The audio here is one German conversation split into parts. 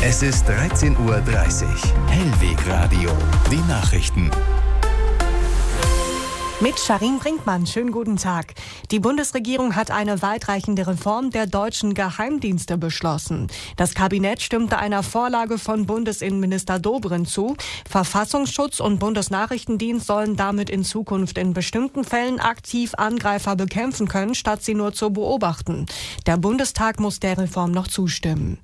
Es ist 13:30 Uhr. Hellwegradio. Die Nachrichten. Mit Sharin Brinkmann. Schönen guten Tag. Die Bundesregierung hat eine weitreichende Reform der deutschen Geheimdienste beschlossen. Das Kabinett stimmte einer Vorlage von Bundesinnenminister Dobrindt zu. Verfassungsschutz und Bundesnachrichtendienst sollen damit in Zukunft in bestimmten Fällen aktiv Angreifer bekämpfen können, statt sie nur zu beobachten. Der Bundestag muss der Reform noch zustimmen.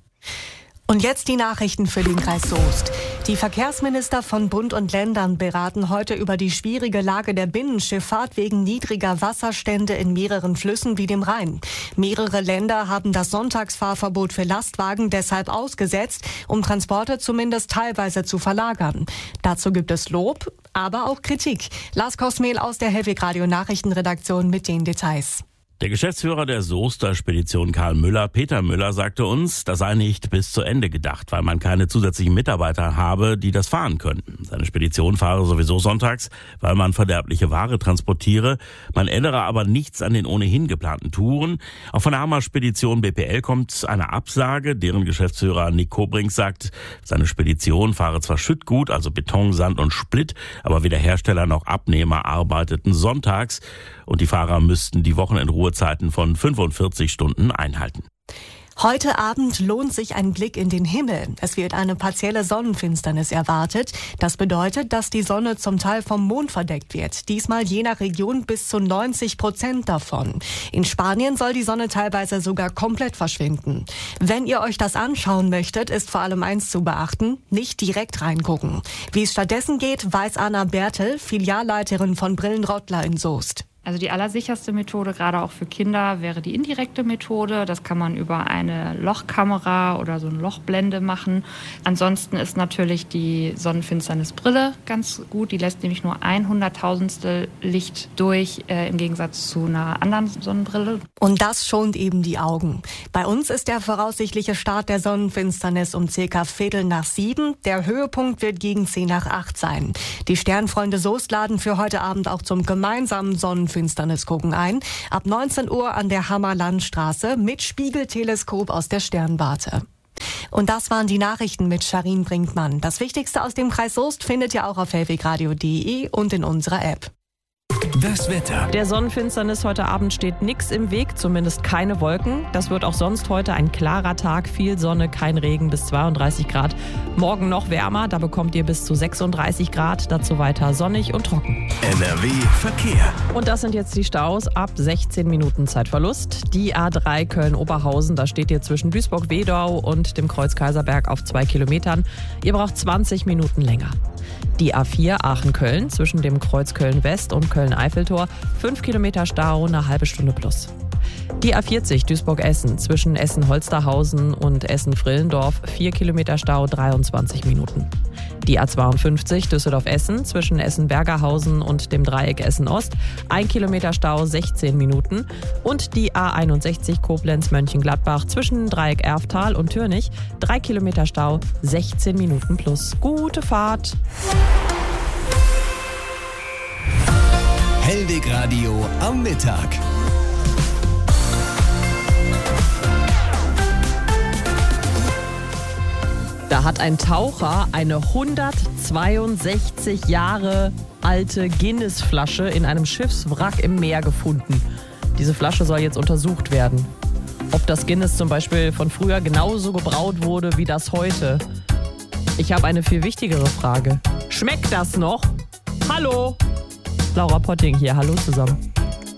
Und jetzt die Nachrichten für den Kreis Soest. Die Verkehrsminister von Bund und Ländern beraten heute über die schwierige Lage der Binnenschifffahrt wegen niedriger Wasserstände in mehreren Flüssen wie dem Rhein. Mehrere Länder haben das Sonntagsfahrverbot für Lastwagen deshalb ausgesetzt, um Transporte zumindest teilweise zu verlagern. Dazu gibt es Lob, aber auch Kritik. Lars Kosmehl aus der Hellwegradio Nachrichtenredaktion mit den Details. Der Geschäftsführer der Soester Spedition Karl Müller, Peter Müller, sagte uns, das sei nicht bis zu Ende gedacht, weil man keine zusätzlichen Mitarbeiter habe, die das fahren könnten. Seine Spedition fahre sowieso sonntags, weil man verderbliche Ware transportiere. Man ändere aber nichts an den ohnehin geplanten Touren. Auch von der Hammer-Spedition BPL kommt eine Absage. Deren Geschäftsführer Nick Kobrink sagt, seine Spedition fahre zwar Schüttgut, also Beton, Sand und Split, aber weder Hersteller noch Abnehmer arbeiteten sonntags und die Fahrer müssten die Wochenendruhezeiten von 45 Stunden einhalten. Heute Abend lohnt sich ein Blick in den Himmel. Es wird eine partielle Sonnenfinsternis erwartet. Das bedeutet, dass die Sonne zum Teil vom Mond verdeckt wird. Diesmal je nach Region bis zu 90% davon. In Spanien soll die Sonne teilweise sogar komplett verschwinden. Wenn ihr euch das anschauen möchtet, ist vor allem eins zu beachten: nicht direkt reingucken. Wie es stattdessen geht, weiß Anna Bertel, Filialleiterin von Brillenrottler in Soest. Also die allersicherste Methode, gerade auch für Kinder, wäre die indirekte Methode. Das kann man über eine Lochkamera oder so eine Lochblende machen. Ansonsten ist natürlich die Sonnenfinsternisbrille ganz gut. Die lässt nämlich nur 1/100.000 Licht durch, im Gegensatz zu einer anderen Sonnenbrille. Und das schont eben die Augen. Bei uns ist der voraussichtliche Start der Sonnenfinsternis um ca. 6:15. Der Höhepunkt wird gegen 7:50 sein. Die Sternfreunde Soest laden für heute Abend auch zum gemeinsamen Sonnenfinsternis gucken ein. Ab 19 Uhr an der Hammer-Landstraße mit Spiegelteleskop aus der Sternwarte. Und das waren die Nachrichten mit Sharin Brinkmann. Das Wichtigste aus dem Kreis Soest findet ihr auch auf hellwegradio.de und in unserer App. Das Wetter. Der Sonnenfinsternis heute Abend steht nichts im Weg, zumindest keine Wolken. Das wird auch sonst heute ein klarer Tag, viel Sonne, kein Regen, bis 32 Grad. Morgen noch wärmer, da bekommt ihr bis zu 36 Grad, dazu weiter sonnig und trocken. NRW Verkehr. Und das sind jetzt die Staus ab 16 Minuten Zeitverlust. Die A3 Köln-Oberhausen, da steht ihr zwischen Duisburg-Wedau und dem Kreuz Kaiserberg auf 2 Kilometern. Ihr braucht 20 Minuten länger. Die A4 Aachen-Köln zwischen dem Kreuz Köln-West und Köln-Eiffeltor, 5 Kilometer Stau, eine halbe Stunde plus. Die A40 Duisburg-Essen zwischen Essen-Holsterhausen und Essen-Frillendorf, 4 Kilometer Stau, 23 Minuten. Die A52 Düsseldorf-Essen zwischen Essen-Bergerhausen und dem Dreieck Essen-Ost, 1 Kilometer Stau, 16 Minuten. Und die A61 Koblenz-Mönchengladbach zwischen Dreieck Erftal und Türnich, 3 Kilometer Stau, 16 Minuten plus. Gute Fahrt! Hellwegradio am Mittag. Da hat ein Taucher eine 162 Jahre alte Guinness-Flasche in einem Schiffswrack im Meer gefunden. Diese Flasche soll jetzt untersucht werden. Ob das Guinness zum Beispiel von früher genauso gebraut wurde wie das heute. Ich habe eine viel wichtigere Frage. Schmeckt das noch? Hallo? Laura Potting hier, hallo zusammen.